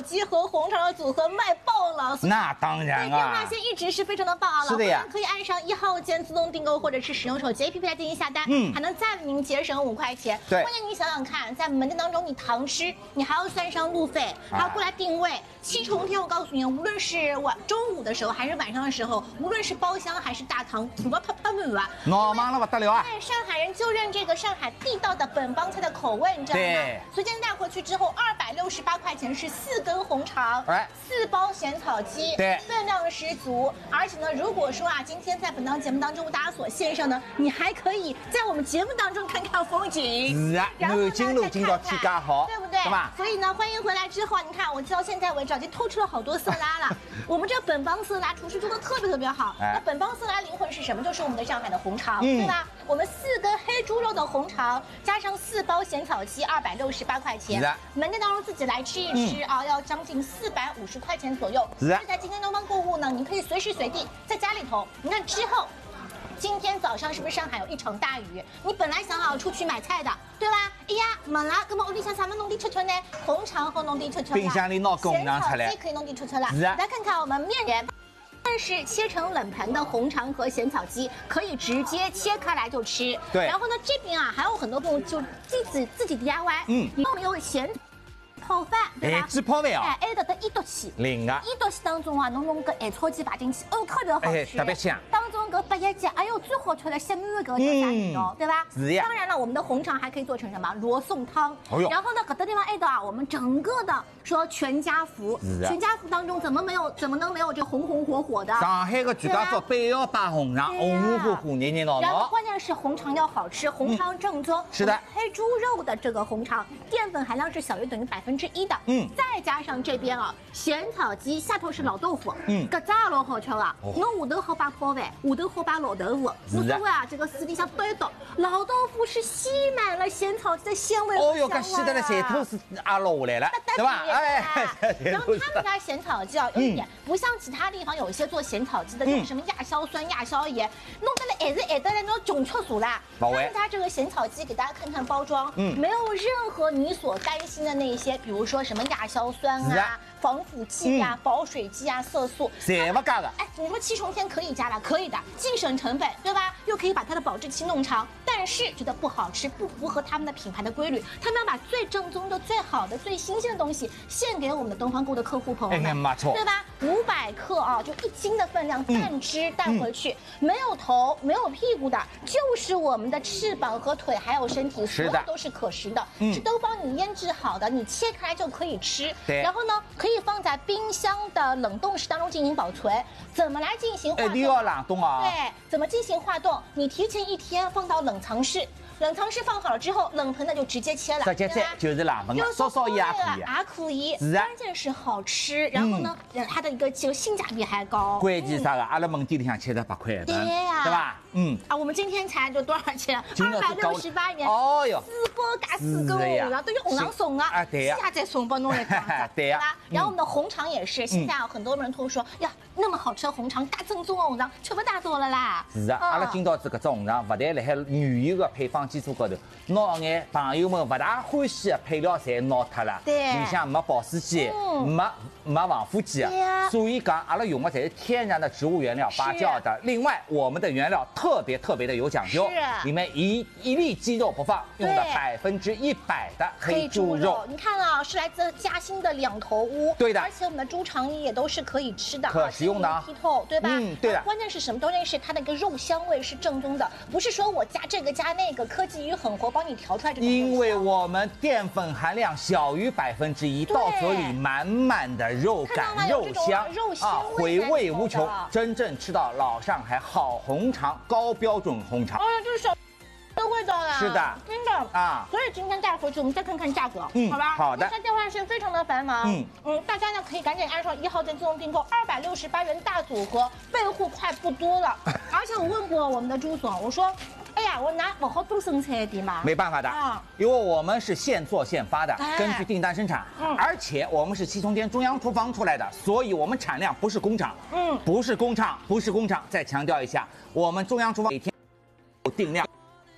鸡和红肠的组合卖爆了。 那当然电啊， 话线一直是非常的棒啊！ 是的呀， 可以按上1号键自动订购，或者是使用手机 APP 来进行下单，还能再为您节省5块钱。 对， 关键你想想看，在门店当中你堂吃，你还要算上路费，还要过来定位。7重天，我告诉你，无论是中午的时候还是晚上的时候，无论是包厢还是大堂，什么啪满啊， 闹忙了不得了啊！ 对，上海人就认这个上海地道的本帮菜的口味，你知道吗？ 对， 随件带回去之后，268块钱是4根红肠，4包咸草鸡， 对， 分量十足。而且呢，如果说啊，今天在本档节目当中为大家所献上呢，你还可以在我们节目当中看看风景。 是啊，南京路今朝天家好， 对不对？ 对吧？ 所以呢，欢迎回来之后，你看我到现在为止已经偷吃了好多色拉了。我们这本帮色拉厨师做的特别好。那本帮色拉灵魂是什么？就是我们的上海的红肠，对吧？我们4根黑猪肉的红肠，加上4包咸草鸡，268块钱。 是啊， 门店当中自己来吃一吃啊，要将近450块钱左右。 是啊， 在今天东方购物呢，你可以随时随地在家里头，你看之后。今天早上是不是上海有一场大雨？你本来想好出去买菜的，对吧？哎呀，没了，那么屋里向啥么弄点吃吃呢？红肠和弄点吃吃。 冰箱里拿个红肠出来， 可以弄点吃吃了。 是啊， 来看看我们面人。但是切成冷盘的红肠和咸草鸡可以直接切开来就吃。 对。 然后呢，这边啊还有很多朋友就自己 DIY。你有没有咸？泡饭，对吧？ 只泡饭啊！ 还得一刀起， 灵啊！ 一刀起当中啊，侬弄个海草鸡摆进去，哦，特别好吃， 特别香。 当中个八叶鸡，哎呦，最好吃的鲜米味个叫啥味道，对吧？ 是呀。 当然了，我们的红肠还可以做成什么罗宋汤。然后呢，搿个地方爱的啊，我们整个的说全家福，全家福当中怎么能没有这红火的？ 上海的全家福必要摆红肠，红火火、热热闹闹。 然后关键是红肠要好吃，红肠正宗。 是的。 黑猪肉的这个红肠，淀粉含量是小于等于1%的。再加上这边啊，咸草鸡下头是老豆腐，搿只老好吃啊！侬下头好摆泡饭，下头好摆老豆腐，无所谓啊，这个水里向倒一倒，老豆腐是吸满了咸草鸡的鲜味。 哦哟，搿吸得了咸吐司也落下来了，对吧？ 哎，然后他们家咸草鸡啊，有一点不像其他地方有一些做咸草鸡的，像什么亚硝酸、亚硝盐，弄得来还是爱得来那种穷吃素啦。他们家这个咸草鸡给大家看看包装，没有任何你所担心的那些，比如说什么亚硝酸啊、防腐剂啊、保水剂啊、色素， 侪不加的。 哎，你说7重天可以加吧？可以的，既省成本，对吧？又可以把它的保质期弄长，但是觉得不好吃，不符合他们的品牌的规律。他们要把最正宗的、最好的、最新鲜的东西献给我们的东方购的客户朋友们， 没错， 对吧？500克啊，就1斤的分量，半只带回去，没有头、没有屁股的，就是我们的翅膀和腿还有身体，所有都是可食的，是都帮你腌制好的，你切开就可以吃。然后呢，可以放在冰箱的冷冻室当中进行保存。怎么来进行化冻？ 一定要冷冻啊！ 对，怎么进行化冻？你提前1天放到冷藏室。冷藏室放好了之后，冷盆的就直接切了， 直接切就是冷盆了，稍稍也可以， 是啊， 关键是好吃，然后呢，它的一个性价比还高。 关键啥个？阿拉门店里向78块一份，对吧？ 我们今天才就多少钱？268元。 哦哟 ，4包加4根红肠，都有红肠送啊！ 对呀， 下再送包弄一个， 对呀。 然后我们的红肠也是，现在很多人都说呀，那么好吃的红肠，大正宗的红肠，吃不大多了啦。 是啊，阿拉今朝子搿只红肠，不但辣海原有的配方基础高头，拿眼朋友们不大欢喜的配料侪拿脱了， 对， 里向没保水剂，没防腐剂，所以讲阿拉用的侪是天然的植物原料发酵的。另外，我们的原料特别的有讲究，里面一粒鸡肉不放，用的100%的黑猪肉。 你看啊，是来自嘉兴的2头乌， 对的， 而且我们的猪肠也都是可以吃的， 可食用的， 剔透，对吧？ 对的。 关键是什么？关键是它的一个肉香味是正宗的，不是说我加这个加那个，科技与狠活帮你调出来这种。 因为我们淀粉含量小于1%，到嘴里满满的肉感、肉香啊，回味无穷，真正吃到老上海好红肠、高标准红肠。 就是小的味道啦。 是的， 真的啊。所以今天带回去，我们再看看价格，好吧？ 好的。 现在电话线非常的繁忙，大家呢可以赶紧按上1号键自动订购，268元大组合，备货快不多了。而且我问过我们的朱总，我说。哎呀，我拿不好多生产一点嘛， 没办法的，因为我们是现做现发的，根据订单生产，而且我们是7重天中央厨房出来的，所以我们产量不是工厂，不是工厂，再强调一下，我们中央厨房每天有定量。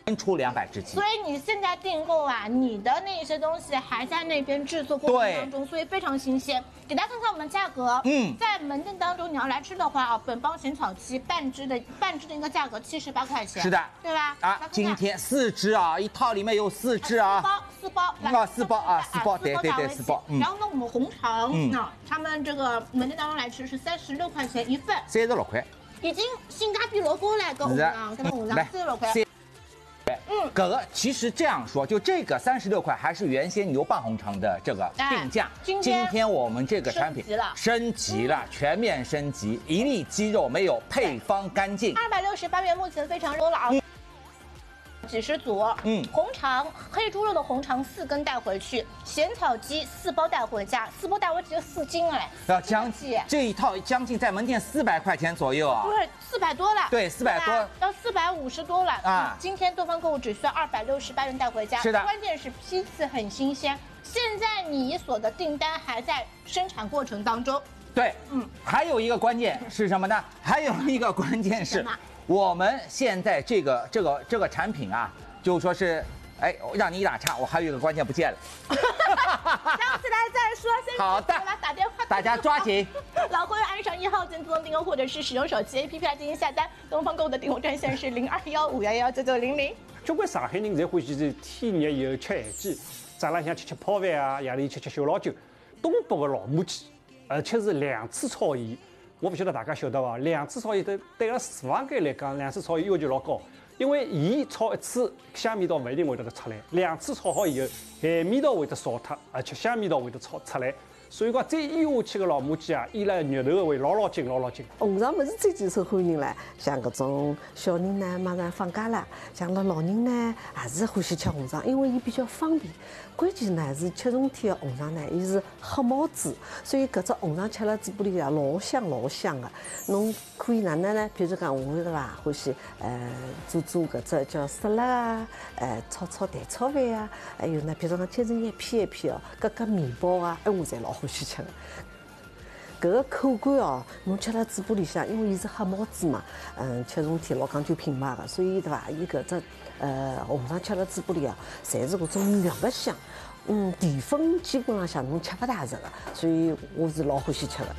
出200只鸡。 所以你现在订购啊，你的那些东西还在那边制作过程当中，所以非常新鲜。给大家看看我们价格，在门店当中你要来吃的话啊，本帮咸草鸡半只的一个价格78块钱， 是的， 对吧？ 啊，今天4只啊，一套里面有4只啊 ，4包， 四包，对，4包。 然后呢，我们红肠，他们这个门店当中来吃是36块钱一份 ，36块， 已经性价比老高了，跟红肠36块。 这个其实这样说，就这个36块还是原先牛蒡红肠的这个定价。今天我们这个产品升级了，全面升级，一粒鸡肉没有，配方干净。 268元，目前非常多了啊。几十组，红肠黑猪肉的红肠4根带回去，咸草鸡4包带回家，4包带回去就4斤哎， 要这一套将近在门店400块钱左右啊， 不是400多了， 对，400多， 要450多了啊。今天多方购物只需要268元带回家， 是的， 关键是批次很新鲜，现在你所的订单还在生产过程当中。 对，还有一个关键是什么呢？还有一个关键是。我们现在这个产品啊，就说是，哎，让你一打岔，我还有一个关键不见了。 下次来再说， 好的， 打电话， 大家抓紧。 老公要按上1号键自动订购，或者是使用手机 APP 来进行下单。东方购物的订货专线是0215119900。 交关上海人侪欢喜是天热以后吃咸鸡，早浪向吃泡饭啊，夜里吃小老酒。东北的老母鸡，而且是2次炒盐。我不晓得大家晓得伐？2次炒盐对个厨房间来讲，2次炒盐要求老高，因为盐炒1次香味道不一定会得出来，2次炒好以后，咸味道会得少脱，而且香味道会得出来。所以讲再腌下去个老母鸡啊，腌了肉头会老紧。 红肠不是最受欢迎了，像搿种小人呢，马上放假了，像老人呢，也是欢喜吃红肠，因为伊比较方便。关键呢是吃冬天的红肠呢，伊是黑毛猪，所以搿只红肠吃了嘴巴里啊老香的。侬可以哪能呢？比如讲我对伐，欢喜做搿只叫沙拉啊，炒蛋炒饭啊，还有呢，比如讲切成一片哦，搿面包啊，我侪老欢喜吃的。搿个口感哦，侬吃了嘴巴里向，因为伊是黑毛猪嘛，吃冬天老讲究品牌的，所以对伐？伊搿只红肠吃了嘴巴里啊，侪是搿种肉不香，淀粉基本上侬吃不大着的，所以我是老欢喜吃的。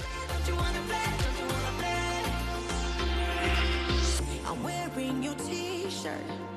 I'm wearing your t-shirt